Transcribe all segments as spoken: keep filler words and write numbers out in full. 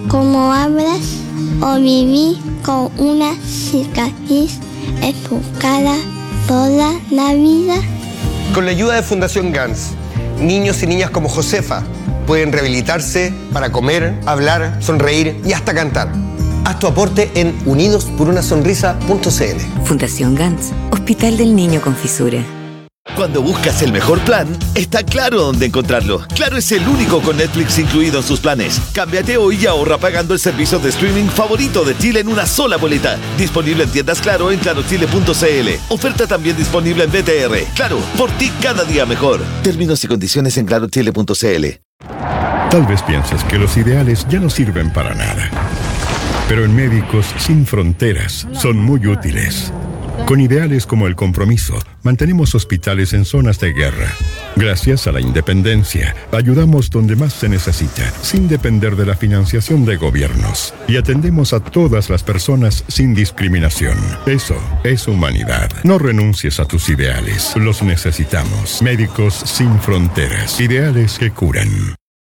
¿Cómo hablas o viví con una cicatriz en tu cara toda la vida? Con la ayuda de Fundación Gans, niños y niñas como Josefa pueden rehabilitarse para comer, hablar, sonreír y hasta cantar. Haz tu aporte en unidos por una sonrisa punto c l. Fundación Gans, Hospital del Niño con Fisura. Cuando buscas el mejor plan, está claro dónde encontrarlo. Claro es el único con Netflix incluido en sus planes. Cámbiate hoy y ahorra pagando el servicio de streaming favorito de Chile en una sola boleta. Disponible en tiendas Claro en claro chile punto c l. Oferta también disponible en B T R. Claro, por ti cada día mejor. Términos y condiciones en claro chile punto c l. Tal vez pienses que los ideales ya no sirven para nada. Pero en Médicos Sin Fronteras son muy útiles. Con ideales como el compromiso, mantenemos hospitales en zonas de guerra. Gracias a la independencia, ayudamos donde más se necesita, sin depender de la financiación de gobiernos. Y atendemos a todas las personas sin discriminación. Eso es humanidad. No renuncies a tus ideales. Los necesitamos. Médicos Sin Fronteras. Ideales que curan.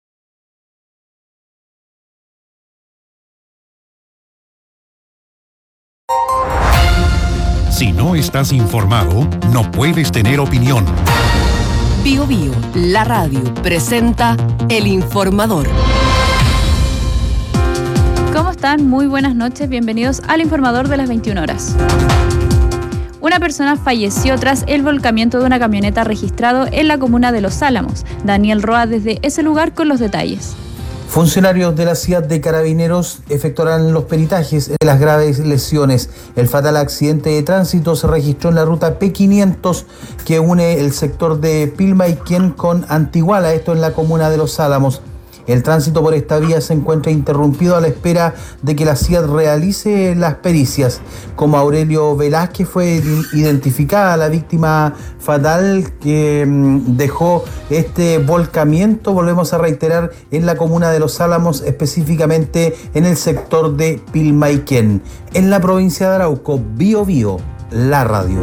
Si no estás informado, no puedes tener opinión. Bio Bio, la radio, presenta El Informador. ¿Cómo están? Muy buenas noches, bienvenidos al Informador de las veintiuna horas. Una persona falleció tras el volcamiento de una camioneta registrado en la comuna de Los Álamos. Daniel Roa desde ese lugar con los detalles. Funcionarios de la ciudad de Carabineros efectuarán los peritajes de las graves lesiones. El fatal accidente de tránsito se registró en la ruta P quinientos que une el sector de Pilmaiquén con Antiguala, esto en la comuna de Los Álamos. El tránsito por esta vía se encuentra interrumpido a la espera de que la C I A D realice las pericias. Como Aurelio Velázquez fue identificada la víctima fatal que dejó este volcamiento, volvemos a reiterar, en la comuna de Los Álamos, específicamente en el sector de Pilmaiquén. En la provincia de Arauco, Bio Bio, la radio.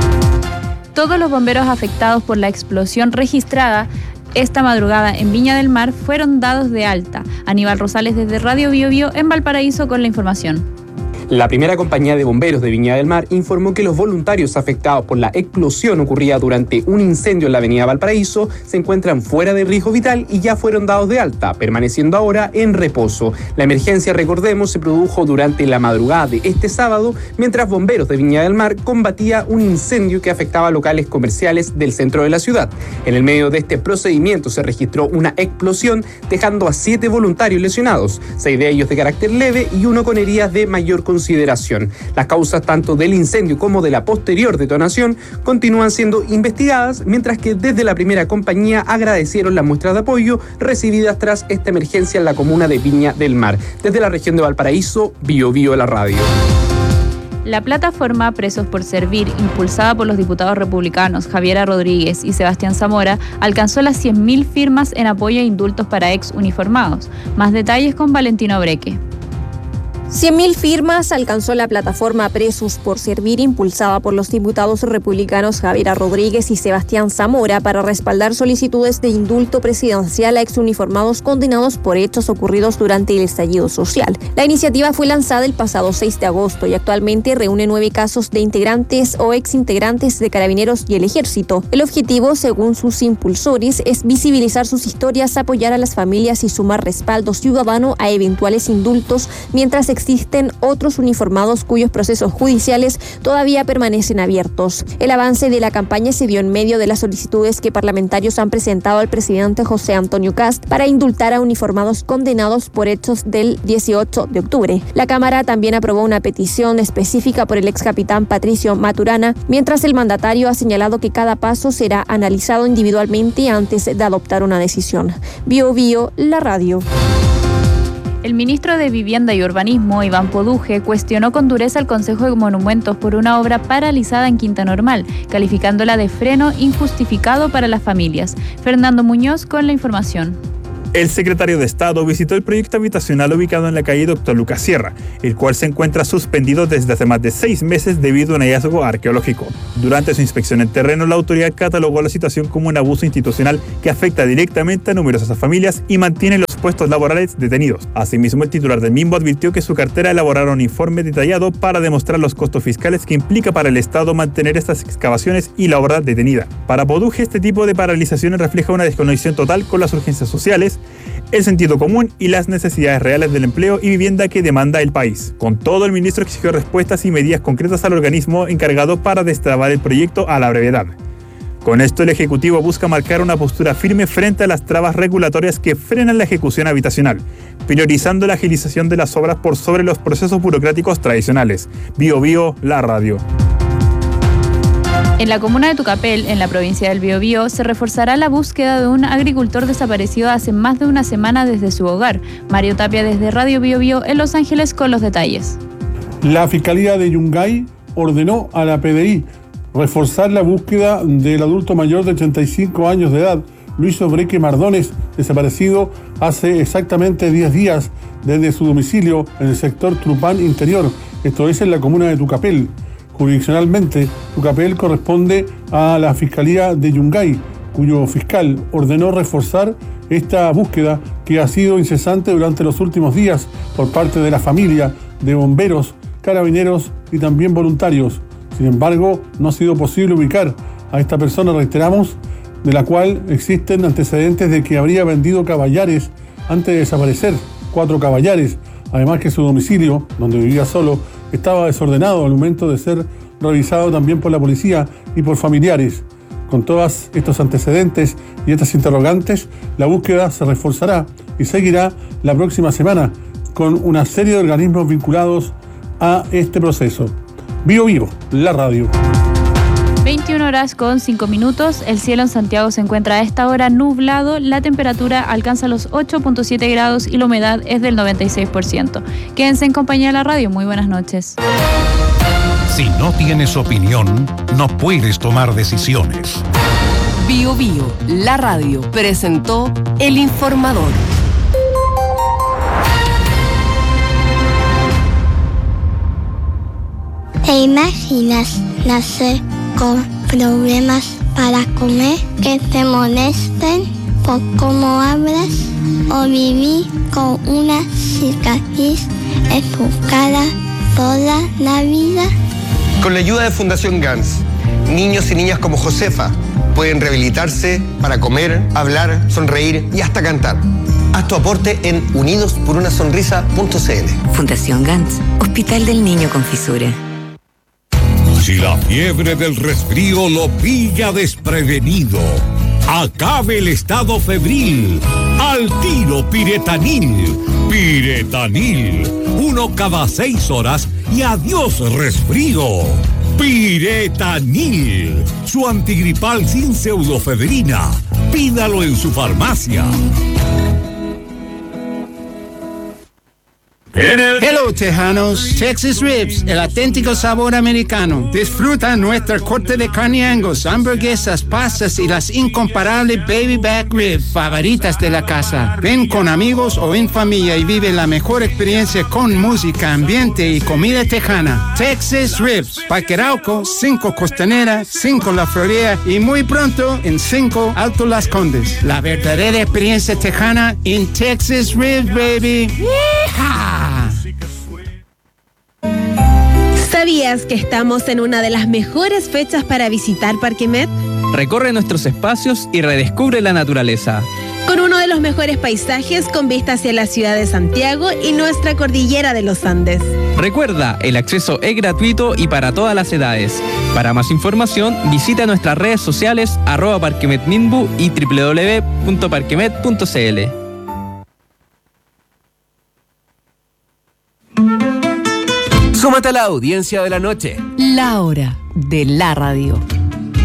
Todos los bomberos afectados por la explosión registrada esta madrugada en Viña del Mar fueron dados de alta. Aníbal Rosales desde Radio Bio Bio en Valparaíso con la información. La primera compañía de bomberos de Viña del Mar informó que los voluntarios afectados por la explosión ocurrida durante un incendio en la avenida Valparaíso se encuentran fuera de riesgo vital y ya fueron dados de alta, permaneciendo ahora en reposo. La emergencia, recordemos, se produjo durante la madrugada de este sábado, mientras bomberos de Viña del Mar combatía un incendio que afectaba locales comerciales del centro de la ciudad. En el medio de este procedimiento se registró una explosión, dejando a siete voluntarios lesionados, seis de ellos de carácter leve y uno con heridas de mayor consideración. Las causas tanto del incendio como de la posterior detonación continúan siendo investigadas, mientras que desde la primera compañía agradecieron las muestras de apoyo recibidas tras esta emergencia en la comuna de Viña del Mar. Desde la región de Valparaíso, Bio Bio la radio. La plataforma Presos por Servir, impulsada por los diputados republicanos Javiera Rodríguez y Sebastián Zamora, alcanzó las cien mil firmas en apoyo a indultos para ex uniformados. Más detalles con Valentino Breque. cien mil firmas alcanzó la plataforma Presos por Servir, impulsada por los diputados republicanos Javiera Rodríguez y Sebastián Zamora, para respaldar solicitudes de indulto presidencial a exuniformados condenados por hechos ocurridos durante el estallido social. La iniciativa fue lanzada el pasado seis de agosto y actualmente reúne nueve casos de integrantes o exintegrantes de Carabineros y el Ejército. El objetivo, según sus impulsores, es visibilizar sus historias, apoyar a las familias y sumar respaldo ciudadano a eventuales indultos, mientras existen otros uniformados cuyos procesos judiciales todavía permanecen abiertos. El avance de la campaña se dio en medio de las solicitudes que parlamentarios han presentado al presidente José Antonio Kast para indultar a uniformados condenados por hechos del dieciocho de octubre. La Cámara también aprobó una petición específica por el ex capitán Patricio Maturana, mientras el mandatario ha señalado que cada paso será analizado individualmente antes de adoptar una decisión. Bio Bio, la radio. El ministro de Vivienda y Urbanismo, Iván Poduje, cuestionó con dureza al Consejo de Monumentos por una obra paralizada en Quinta Normal, calificándola de freno injustificado para las familias. Fernando Muñoz con la información. El secretario de Estado visitó el proyecto habitacional ubicado en la calle Doctor Lucas Sierra, el cual se encuentra suspendido desde hace más de seis meses debido a un hallazgo arqueológico. Durante su inspección en terreno, la autoridad catalogó la situación como un abuso institucional que afecta directamente a numerosas familias y mantiene los puestos laborales detenidos. Asimismo, el titular del mismo advirtió que su cartera elaborará un informe detallado para demostrar los costos fiscales que implica para el Estado mantener estas excavaciones y la obra detenida. Para Poduje, este tipo de paralizaciones refleja una desconexión total con las urgencias sociales, el sentido común y las necesidades reales del empleo y vivienda que demanda el país. Con todo, el ministro exigió respuestas y medidas concretas al organismo encargado para destrabar el proyecto a la brevedad. Con esto, el Ejecutivo busca marcar una postura firme frente a las trabas regulatorias que frenan la ejecución habitacional, priorizando la agilización de las obras por sobre los procesos burocráticos tradicionales. Bio Bio, la radio. En la comuna de Tucapel, en la provincia del Biobío, se reforzará la búsqueda de un agricultor desaparecido hace más de una semana desde su hogar. Mario Tapia desde Radio Biobío en Los Ángeles con los detalles. La Fiscalía de Yungay ordenó a la P D I reforzar la búsqueda del adulto mayor de treinta y cinco años de edad, Luis Obreque Mardones, desaparecido hace exactamente diez días desde su domicilio en el sector Trupán Interior, esto es en la comuna de Tucapel. Jurisdiccionalmente, Tucapel corresponde a la Fiscalía de Yungay, cuyo fiscal ordenó reforzar esta búsqueda que ha sido incesante durante los últimos días por parte de la familia, de bomberos, carabineros y también voluntarios. Sin embargo, no ha sido posible ubicar a esta persona, reiteramos, de la cual existen antecedentes de que habría vendido caballares antes de desaparecer, cuatro caballares, además que su domicilio, donde vivía solo, estaba desordenado al momento de ser revisado también por la policía y por familiares. Con todos estos antecedentes y estas interrogantes, la búsqueda se reforzará y seguirá la próxima semana con una serie de organismos vinculados a este proceso. Bio Bio, la radio. veintiuna horas con cinco minutos, el cielo en Santiago se encuentra a esta hora nublado, la temperatura alcanza los ocho punto siete grados y la humedad es del noventa y seis por ciento. Quédense en compañía de la radio, muy buenas noches. Si no tienes opinión, no puedes tomar decisiones. Bio Bio, la radio, presentó El Informador. ¿Te imaginas nacer con problemas para comer, que te molesten por cómo hablas, o vivir con una cicatriz en tu cara toda la vida? Con la ayuda de Fundación Gans, niños y niñas como Josefa pueden rehabilitarse para comer, hablar, sonreír y hasta cantar. Haz tu aporte en unidos por una sonrisa punto c l. Fundación Gans, Hospital del Niño con Fisura. Si la fiebre del resfrío lo pilla desprevenido, acabe el estado febril. Al tiro Piretanil. Piretanil. Uno cada seis horas y adiós resfrío. Piretanil. Su antigripal sin pseudofebrina. Pídalo en su farmacia. Hello, tejanos. Texas Ribs, el auténtico sabor americano. Disfruta nuestra corte de carne Angus, hamburguesas, pastas y las incomparables baby back ribs favoritas de la casa. Ven con amigos o en familia y vive la mejor experiencia con música, ambiente y comida tejana. Texas Ribs, Parque Arauco, cinco Costanera, cinco La Florida y muy pronto en cinco Alto Las Condes. La verdadera experiencia tejana en Texas Ribs, baby. ¡Yeehaw! ¿Sabías que estamos en una de las mejores fechas para visitar Parque Met? Recorre nuestros espacios y redescubre la naturaleza. Con uno de los mejores paisajes con vista hacia la ciudad de Santiago y nuestra cordillera de los Andes. Recuerda, el acceso es gratuito y para todas las edades. Para más información, visita nuestras redes sociales arroba parquemetminbu y doble u doble u doble u punto parquemet punto c l. Súmate a la audiencia de la noche. La hora de la radio.